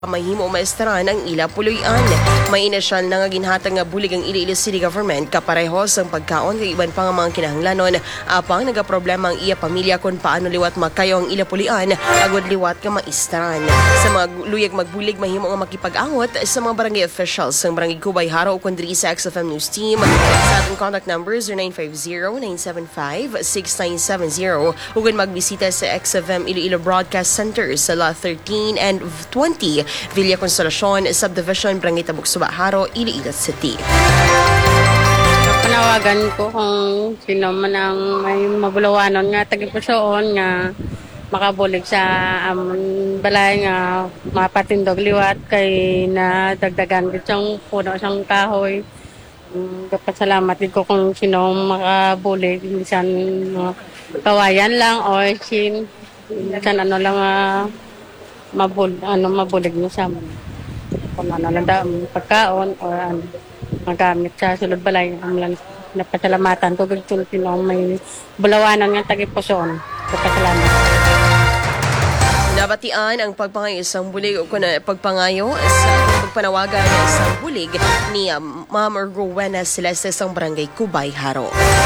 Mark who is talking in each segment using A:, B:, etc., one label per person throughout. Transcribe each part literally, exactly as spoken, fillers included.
A: mahimo maestaran ang ila puloy-an. May inasyal na nga ginhatag nga bulig ang Iloilo City Government kaparehos ang pagkaon kay iban pa nga mga kinahanglanon apang nagaproblema ang iya pamilya kung paano liwat makayo ang ila puloy-an agud liwat nga maestaran. Sa mga luyag magbulig mahimo nga makipag-angot sa mga barangay officials ng Barangay Cubay Haro o kundri sa X F M News Team. Sa atong contact number zero nine five zero, nine seven five, six nine seven zero ug magbisita sa X F M Iloilo Broadcast Center sa Lot thirteen and twenty Villa Consolacion, Subdivision, Barangay Tabuk Suba, Haro, Iloilo City.
B: Panawagan ko kung sino man ang may mabulawanon nga tagipusoon nga makabulig sa amon balay nga mapatindog liwat kay na dagdagan gitsang puno siyang kahoy. Um, Kapasalamat din ko kung sino makabulig, minsan uh, kawayan lang o sin, minsan ano lang uh, mabul ano mabulig mo sa kung ano lang da pagkaon o ano magamit sa sulod balay ang lang napasalamatan ko gud sino may bulawanan nga tagipusoon. Kapasalamat.
A: Nabatian ang pagpangayo isang bulig o kuna pagpangayo sa pagpanawagan ng isang bulig ni um, Ma'am Rowena Celeste sa Barangay Cubay Haro.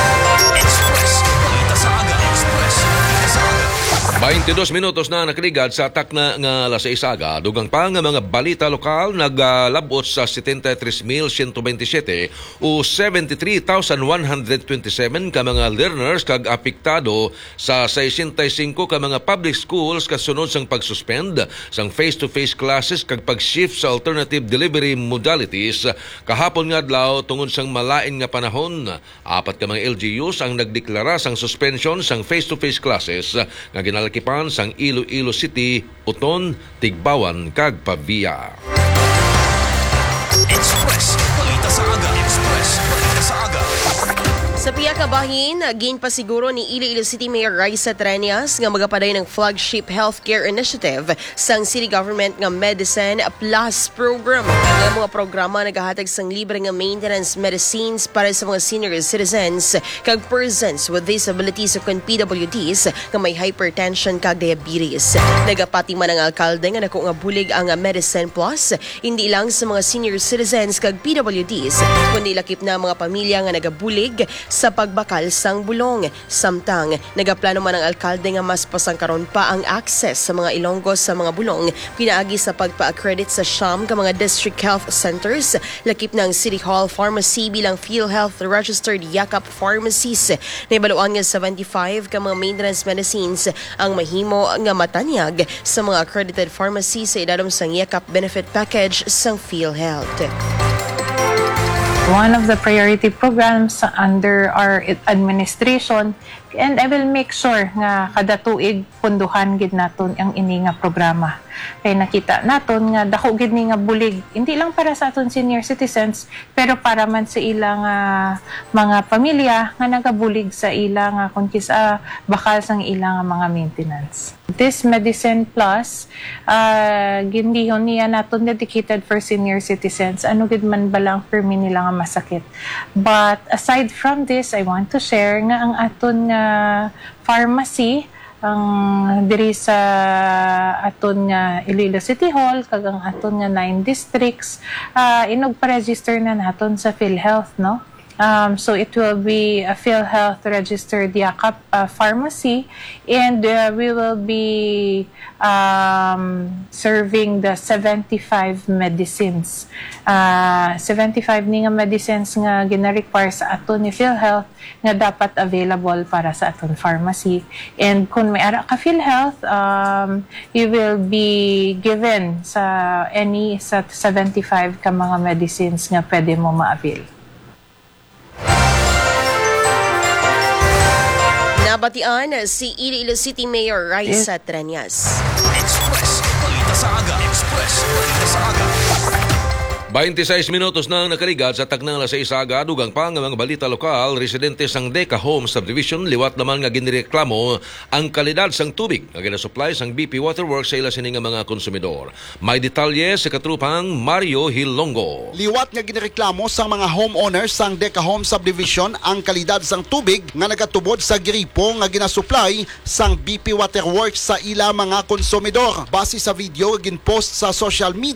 C: twenty-two minutos na nakaligad sa atak na nga alas seis aga. Dugang pa nga mga balita lokal naglabot sa seventy-three thousand one hundred twenty-seven o seventy-three thousand one hundred twenty-seven ka mga learners kag apektado sa sixty-five ka mga public schools kasunod sang pagsuspend sang face-to-face classes kag pag-shift sa alternative delivery modalities kahapon nga adlaw tungod sang malain nga panahon. Apat ka mga L G Us ang nagdeklara sang suspension sang face-to-face classes nga ginalakipan sang Iloilo City, Uton, Tigbawan, kag Pavia.
D: Express, balita sa aga. Express, balita sa aga.
A: Sa piya ka bahin, ginpasiguro ni Iloilo City Mayor Raisa Treñas nga magapaday ng flagship healthcare initiative sang city government nga Medicine Plus program. Ang mga programa nagahatag sang libre nga maintenance medicines para sa mga senior citizens kag persons with disabilities o P W Ds nga may hypertension kag diabetes. Nagapati man ang alkalde nga nako nga bulig ang Medicine Plus hindi lang sa mga senior citizens kag P W Ds kundi lakip na mga pamilya nga nagabulig sa pagbakal sang bulong. Samtang, nagaplano man ang alkalde nga mas pasangkaron pa ang access sa mga Ilonggos sa mga bulong pinaagi sa pagpa-accredit sa siyam ka mga district health centers, lakip ng City Hall Pharmacy bilang PhilHealth registered yakap pharmacies. Naibaluan nga seventy-five ka mga maintenance medicines ang mahimo nga matanyag sa mga accredited pharmacies sa idadom sang yakap benefit package sang PhilHealth.
E: One of the priority programs under our administration, and I will make sure nga kada tuig punduhan gid naton ang ini nga programa. Kay nakita naton nga dako gid ni nga bulig hindi lang para sa aton senior citizens pero para man sa ilang uh, mga pamilya nga nagabulig sa ilang uh, kung kisa bakal sang ilang uh, mga maintenance. This Medicine Plus, uh, gindihon niya naton dedicated for senior citizens. Ano gid man balang permi nila nga masakit. But aside from this, I want to share nga ang aton nga pharmacy ang diri sa aton nga Iloilo City Hall kag ang aton nga nine districts uh, inog pa-register na naton sa PhilHealth, no? Um, so it will be a PhilHealth registered yakap uh, pharmacy, and uh, we will be um, serving the seventy-five medicines. Uh, seventy-five ni nga medicines nga gina-require sa aton ni PhilHealth nga dapat available para sa aton pharmacy. And kung may ara ka PhilHealth, um, you will be given sa any sa seventy-five ka mga medicines nga pwede mo ma-avail.
A: Nabatian si Iloilo City Mayor Raisa Treñas.
D: Express, balita sa aga. Express, balita sa aga.
C: twenty-six minutos na nakarigat sa taknang alas seis aga, dugang pa nga mga balita lokal, residente sang Deca Home Subdivision liwat naman nga ginireklamo ang kalidad sang tubig nga ginasupply sang B P Waterworks sa ila sini nga mga konsumidor. May detalye sa katrupang Mario Hilongo.
F: Liwat nga ginireklamo sang mga homeowners sang Deca Home Subdivision ang kalidad sang tubig nga nagatubod sa gripo nga ginasupply sang B P Waterworks sa ila mga konsumidor. Base sa video ginpost sa social media